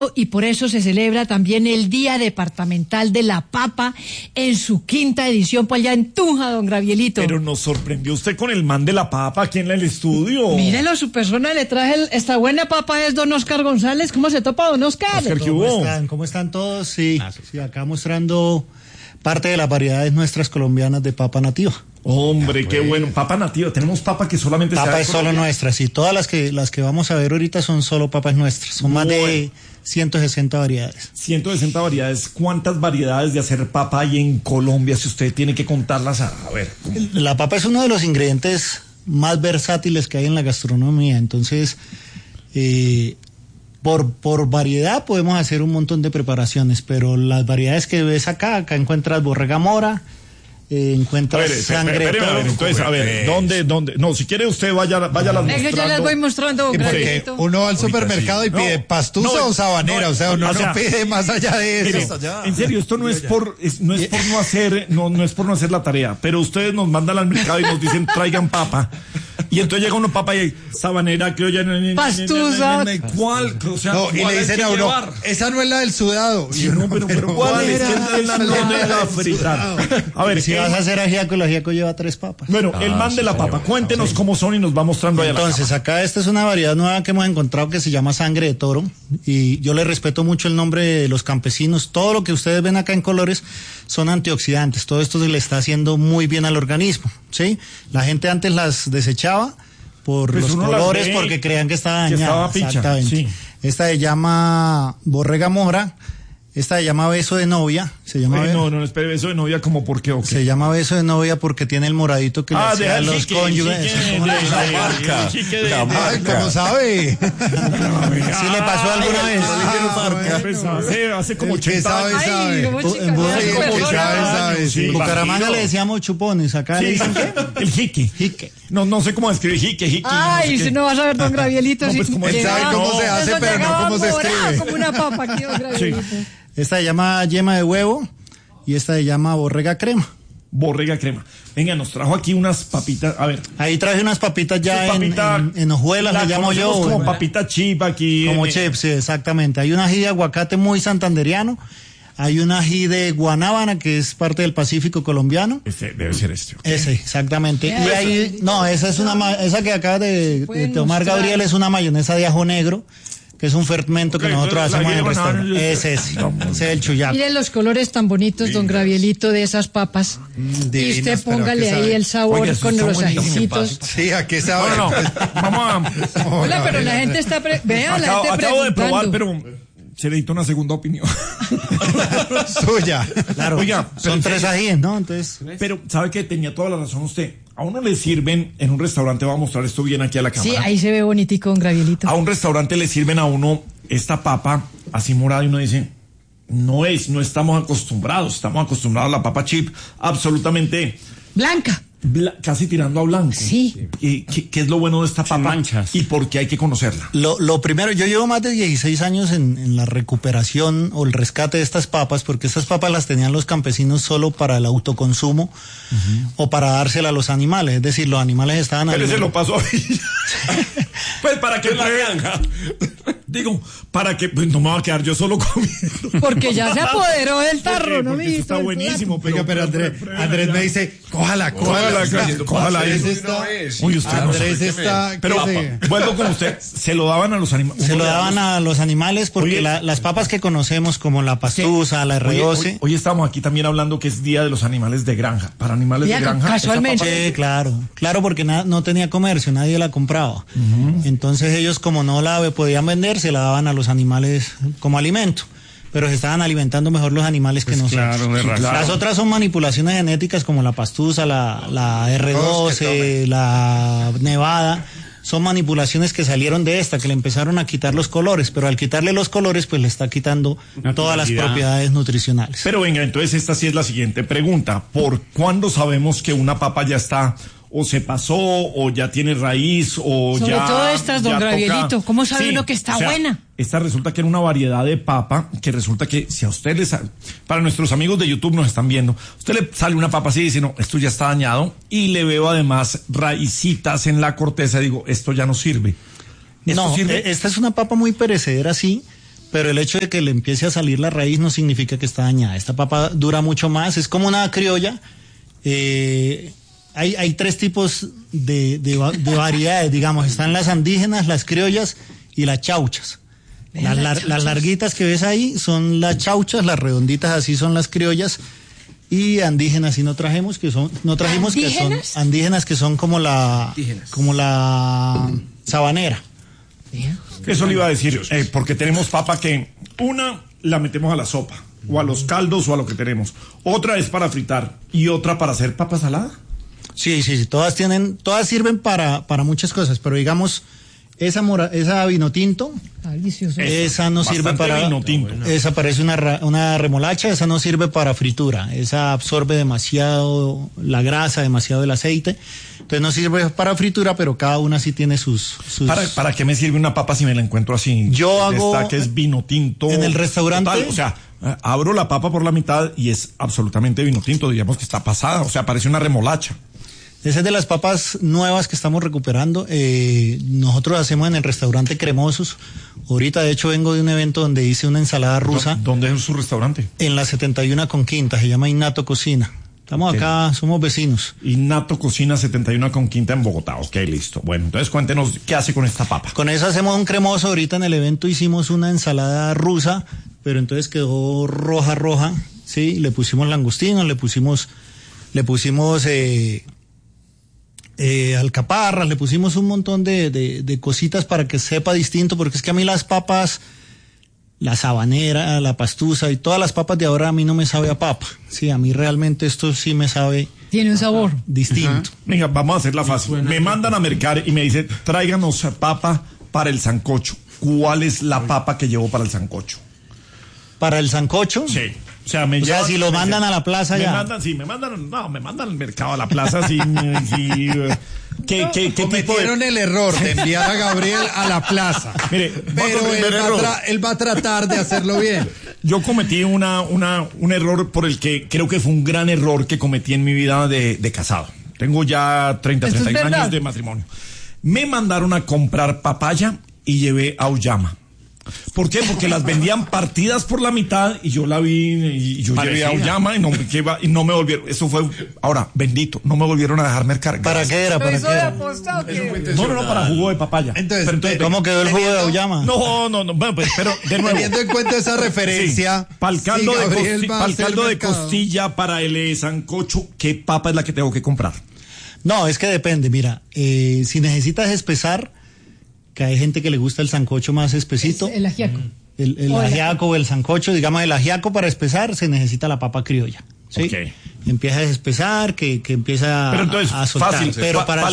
Y por eso se celebra también el Día Departamental de la Papa en su 5ª edición, pues allá en Tunja, don Gravielito. Pero nos sorprendió usted con el man de la papa aquí en el estudio. Mírelo, su persona le traje esta buena papa, es don Oscar González. ¿Cómo se topa, don Oscar? Oscar, ¿qué hubo? ¿Cómo están todos? Sí, acá mostrando parte de las variedades nuestras colombianas de papa nativa. Hombre, qué bueno. Papa nativa. Tenemos papa que solamente papa es solo nuestra, sí. Todas las que vamos a ver ahorita son solo papas nuestras. Son más de 160 variedades. 160 variedades. ¿Cuántas variedades de hacer papa hay en Colombia? Si usted tiene que contarlas, a ver. La papa es uno de los ingredientes más versátiles que hay en la gastronomía. Entonces, por variedad podemos hacer un montón de preparaciones, pero las variedades que ves acá encuentras borrega mora, encuentras sangre. Entonces, a ver, ¿dónde? No, si quiere usted vaya las mostrando. Yo les voy mostrando, porque uno va al supermercado y pide pastusa o sabanera, o sea, uno no pide más allá de eso. En serio, esto no es por no hacer la tarea, pero ustedes nos mandan al mercado y nos dicen traigan papa. Y entonces llega uno papa y sabanera, criolla, pastusa. ¿Cuál? O sea, no, y le dicen a uno, esa no es la del sudado. Sí, no, pero ¿cuál es? La fritar. A ver, si vas a hacer ajiaco, el ajiaco lleva 3 papas. Bueno, el man de la papa, cuéntenos cómo son y nos va mostrando allá. Entonces, acá esta es una variedad nueva que hemos encontrado que se llama sangre de toro. Y yo le respeto mucho el nombre de los campesinos. Todo lo que ustedes ven acá en colores son antioxidantes. Todo esto se le está haciendo muy bien al organismo, ¿sí? La gente antes las desechaba por los colores porque creían que estaba dañada. Exactamente. Sí. Esta se llama borrega mora. Esta se llama beso de novia. No, espere, beso de novia, ¿como por qué? Okay. Se llama beso de novia porque tiene el moradito que le hacía a los cónyuges. La marca. ¿Cómo sabe? ¿Sí le pasó alguna vez? Hace como 80 años. En Bucaramanga le decíamos chupones. Acá le dicen ¿qué? El jique. No sé cómo describir jique. Ay, si no vas a ver, don Gravielito. Él sabe cómo se hace, pero no cómo se escribe. Como una papa aquí, don Gravielito. Esta se llama yema de huevo y esta se llama borrega crema. Borrega crema. Venga, nos trajo aquí unas papitas, a ver. Ahí traje unas papitas ya en hojuelas, le llamo yo. Como papita chip aquí. Como chip, sí, exactamente. Hay un ají de aguacate muy santanderiano. Hay un ají de guanábana que es parte del Pacífico colombiano. Ese debe ser este. Ese, exactamente. Y ahí, no, esa que acaba de tomar Gabriel es una mayonesa de ajo negro, que es un fermento que nosotros hacemos en el restaurante. Ese es el chuyaco. Miren los colores tan bonitos, don Gravielito, de esas papas. Y usted póngale ahí el sabor con los ajicitos. Sí, ¿a qué sabe? No, vamos a... Hola, pero la gente está... Vea, la gente acabo de probar, pero... se necesita una segunda opinión. Suya. Claro. Oiga, son 3 ajíes, ¿no? Entonces. Pero, ¿sabe qué? Tenía toda la razón usted. A uno le sirven en un restaurante, voy a mostrar esto bien aquí a la cámara. Sí, ahí se ve bonitico, don Gravielito. A un restaurante le sirven a uno esta papa así morada y uno dice, no estamos acostumbrados a la papa chip absolutamente blanca. Casi tirando a blanco. Sí. ¿Qué es lo bueno de esta papa? Manchas. ¿Y por qué hay que conocerla? Lo primero, yo llevo más de 16 años en la recuperación o el rescate de estas papas, porque estas papas las tenían los campesinos solo para el autoconsumo o para dársela a los animales. Es decir, los animales estaban... Pero se lo pasó a mí. Pues para que la granja. Digo, para que pues, no me va a quedar yo solo comiendo. Porque ya se apoderó del tarro, ¿no? Porque está buenísimo. Pero Andrés me dice, cójala. Uy, usted Andrés no está... Pero vuelvo con usted. Se lo daban a los animales. Se lo daban a los animales porque las papas que conocemos como la pastusa, la R12... Hoy estamos aquí también hablando que es Día de los Animales de Granja. Para animales de granja. Casualmente. Sí, claro, porque no tenía comercio, nadie la compraba. Entonces ellos, como no la podían vender, se la daban a los animales como alimento. Pero se estaban alimentando mejor los animales que nosotros. Claro. Las otras son manipulaciones genéticas como la pastusa, la R12, la nevada. Son manipulaciones que salieron de esta, que le empezaron a quitar los colores, pero al quitarle los colores, pues le está quitando todas las propiedades nutricionales. Pero venga, entonces esta sí es la siguiente pregunta. ¿Por cuándo sabemos que una papa ya está... o se pasó, o ya tiene raíz, o sobre ya... Sobre todo estas, don Gravielito, ¿cómo sabe uno que está buena? Esta resulta que era una variedad de papa, que resulta que si a usted le sale... Para nuestros amigos de YouTube nos están viendo, usted le sale una papa así y dice, no, esto ya está dañado, y le veo además raicitas en la corteza, digo, esto ya no sirve. No, esta es una papa muy perecedera, sí, pero el hecho de que le empiece a salir la raíz no significa que está dañada. Esta papa dura mucho más, es como una criolla. Hay tres tipos de variedades, digamos. Están las andígenas, las criollas y las chauchas. Las larguitas que ves ahí son las chauchas, las redonditas así son las criollas. Y andígenas sí no trajimos, que son andígenas que son como la sabanera. Eso le iba a decir, porque tenemos papa que una la metemos a la sopa, o a los caldos, o a lo que tenemos. Otra es para fritar, y otra para hacer papa salada. Sí, todas sirven para muchas cosas, pero digamos, esa vino tinto, esa no sirve para vino tinto. Esa parece una remolacha, esa no sirve para fritura, esa absorbe demasiado la grasa, demasiado el aceite, entonces no sirve para fritura, pero cada una sí tiene sus... ¿Para qué me sirve una papa si me la encuentro así? Yo hago... Esta que es vino tinto. En el restaurante... Total, o sea, abro la papa por la mitad y es absolutamente vino tinto, digamos que está pasada, o sea, parece una remolacha. Esa es de las papas nuevas que estamos recuperando. Nosotros hacemos en el restaurante Cremosos. Ahorita, de hecho, vengo de un evento donde hice una ensalada rusa. ¿Dónde es su restaurante? En la 71 con Quinta, se llama Innato Cocina. Estamos acá, somos vecinos. Innato Cocina 71 con Quinta en Bogotá. Ok, listo. Bueno, entonces cuéntenos, ¿qué hace con esta papa? Con eso hacemos un cremoso. Ahorita en el evento hicimos una ensalada rusa, pero entonces quedó roja, ¿sí? Le pusimos langostinos, le pusimos alcaparras, le pusimos un montón de cositas para que sepa distinto, porque es que a mí las papas, la sabanera, la pastusa y todas las papas de ahora a mí no me sabe a papa. Sí, a mí realmente esto sí me sabe. Tiene un sabor distinto. Venga, vamos a hacerla fácil. Me mandan a mercar y me dicen, tráiganos papa para el sancocho. ¿Cuál es la papa que llevo para el sancocho? ¿Para el sancocho? Sí. O sea, si lo mandan a la plaza me mandan al mercado a la plaza, sí. ¿Qué cometieron el error de enviar a Gabriel a la plaza? Mire, pero él va a tratar de hacerlo bien. Yo cometí un error por el que creo que fue un gran error que cometí en mi vida de casado. Tengo ya 31 años de matrimonio. Me mandaron a comprar papaya y llevé auyama. ¿Por qué? Porque las vendían partidas por la mitad y yo la vi y yo llevé auyama y no me volvieron. Eso fue, ahora, bendito, no me volvieron a dejar mercar. ¿Para qué era? ¿Para qué era? No, para jugo de papaya. Entonces, ¿cómo quedó el jugo de auyama? No, bueno, pues, pero de nuevo. Teniendo en cuenta esa referencia. Sí, para el caldo de costilla, para el sancocho, ¿qué papa es la que tengo que comprar? No, es que depende, mira, si necesitas espesar, que hay gente que le gusta el sancocho más espesito. El ajiaco. El ajiaco o el sancocho, digamos, el ajiaco para espesar se necesita la papa criolla. ¿Sí? Okay. Empieza a espesar, que empieza pero entonces, a soltar. Fácil, pero para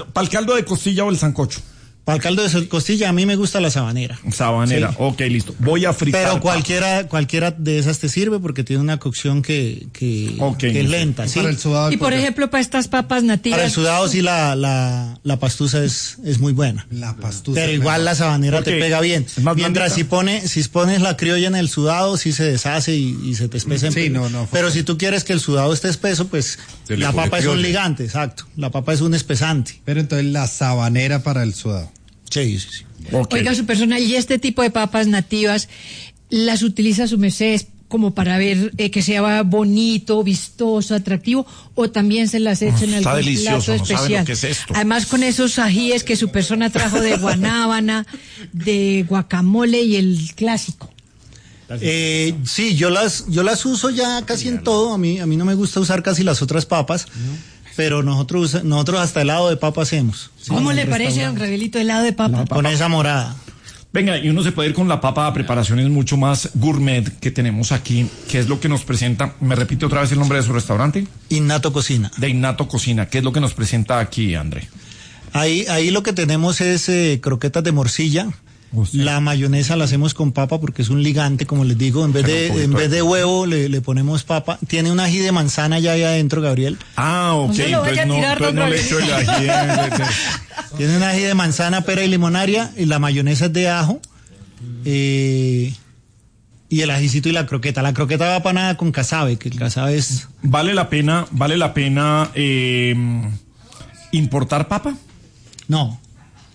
Para el caldo de costilla a mí me gusta la sabanera. Sabanera, sí. Ok, listo. Voy a fritar. Pero cualquiera de esas te sirve porque tiene una cocción que es lenta, ¿sí? Para el sudado, y por ejemplo, para estas papas nativas. Para el sudado sí la pastusa es muy buena. La pastusa. Pero igual la sabanera te pega bien. Mientras si pones la criolla en el sudado, sí se deshace y se te espesa. Sí, pero si tú quieres que el sudado esté espeso, pues la papa es un ligante, exacto. La papa es un espesante. Pero entonces la sabanera para el sudado. Sí. Okay. Oiga, su persona, y este tipo de papas nativas, ¿las utiliza su merced como para ver que sea bonito, vistoso, atractivo, o también se las echa en algún plato especial? Sabe lo que es esto. Además, con esos ajíes que su persona trajo de guanábana, de guacamole y el clásico. Sí, yo las uso ya casi en todo. A mí no me gusta usar casi las otras papas. Pero nosotros hasta helado de papa hacemos. ¿Cómo le parece, don Gabrielito, helado de papa? Con esa morada. Venga, y uno se puede ir con la papa a preparaciones mucho más gourmet que tenemos aquí, que es lo que nos presenta. ¿Me repite otra vez el nombre de su restaurante? Innato Cocina. De Innato Cocina. ¿Qué es lo que nos presenta aquí, André? Ahí lo que tenemos es croquetas de morcilla. La mayonesa la hacemos con papa porque es un ligante, como les digo. En vez de huevo le ponemos papa. Tiene un ají de manzana ya ahí adentro, Gabriel. Ah, ok. Entonces no le echo el ají. Tiene un ají de manzana, pera y limonaria. Y la mayonesa es de ajo. Y el ajicito y la croqueta. La croqueta va panada con casabe, que el casabe es... ¿Vale la pena importar papa? No.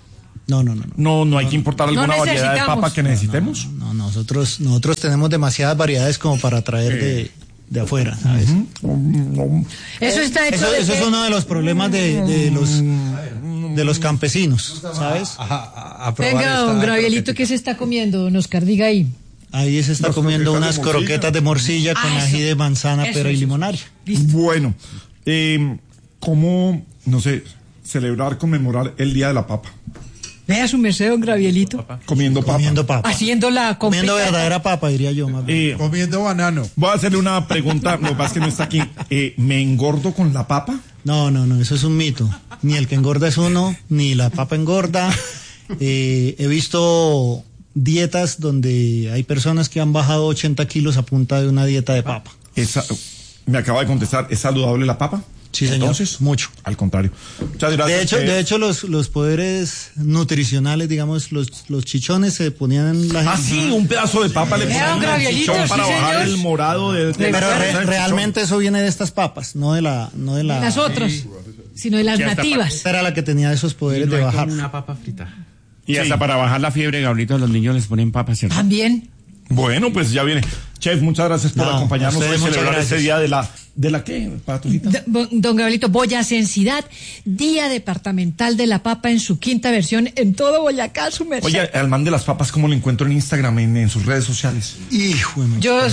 No hay que importar alguna variedad de papa que necesitemos. No, nosotros tenemos demasiadas variedades como para traer de afuera, ¿sabes? Eso está hecho. Eso es uno de los problemas de los campesinos, ¿sabes? Venga, don Gravielito, ¿qué se está comiendo, don Oscar? Diga ahí. Ahí se está comiendo unas croquetas de morcilla con ají de manzana, pera y limonaria. Bueno, ¿cómo, no sé, conmemorar el Día de la Papa? Vea su merced, don Gravielito. Comiendo papa. Haciendo la comiendo verdadera papa, diría yo. Más bien. Comiendo banano. Voy a hacerle una pregunta, lo que pasa es que no está aquí. ¿Me engordo con la papa? No, eso es un mito. Ni el que engorda es uno, ni la papa engorda. He visto dietas donde hay personas que han bajado 80 kilos a punta de una dieta de papa. Me acaba de contestar, ¿es saludable la papa? Sí, señor. Entonces, mucho. Al contrario. Muchas gracias. De hecho, los poderes nutricionales, digamos, los chichones se ponían en la... sí, un pedazo de papa le ponían al chichón para bajar el morado Pero realmente eso viene de estas papas, no de las otras, sino de las nativas. Esta era la que tenía esos poderes de bajar. Una papa frita. Y hasta para bajar la fiebre, Gabrielito, a los niños les ponen papas, ¿cierto? También. Bueno, pues ya viene. Chef, muchas gracias por acompañarnos hoy a celebrar este día de la ¿qué? Patosita. Don Gabrielito, boyacensidad, Día Departamental de la Papa en su 5ª versión en todo Boyacá, su merced. Oye, al man de las papas, ¿cómo lo encuentro en Instagram, en sus redes sociales? Hijo de Yo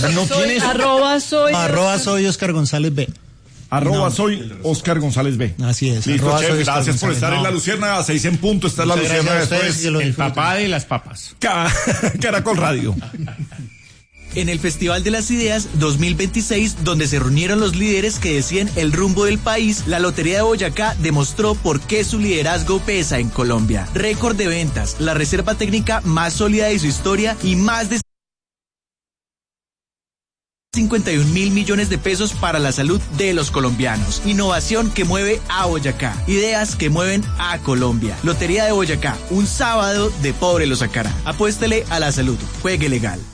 soy Oscar González B. Soy Oscar González B. Así es. Listo, chef, gracias por estar en La Luciérnaga, 6 en punto. Está La Luciérnaga después. El papá de las papas. Caracol Radio. En el Festival de las Ideas 2026, donde se reunieron los líderes que decían el rumbo del país, la Lotería de Boyacá demostró por qué su liderazgo pesa en Colombia. Récord de ventas, la reserva técnica más sólida de su historia y más de 51.000 millones de pesos para la salud de los colombianos. Innovación que mueve a Boyacá. Ideas que mueven a Colombia. Lotería de Boyacá, un sábado de pobre lo sacará. Apuéstele a la salud. Juegue legal.